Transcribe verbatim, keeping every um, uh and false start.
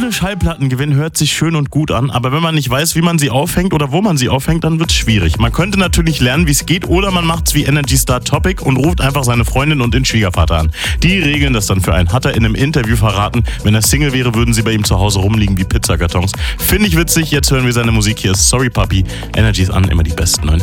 Gute Schallplatten gewinnen hört sich schön und gut an, aber wenn man nicht weiß, wie man sie aufhängt oder wo man sie aufhängt, dann wird's schwierig. Man könnte natürlich lernen, wie es geht, oder man macht's wie Energy Star Topic und ruft einfach seine Freundin und den Schwiegervater an. Die regeln das dann für einen. Hat er in einem Interview verraten. Wenn er Single wäre, würden sie bei ihm zu Hause rumliegen wie Pizzakartons. Finde ich witzig, jetzt hören wir seine Musik. Hier ist Sorry Papi. Energy ist an, immer die besten neuen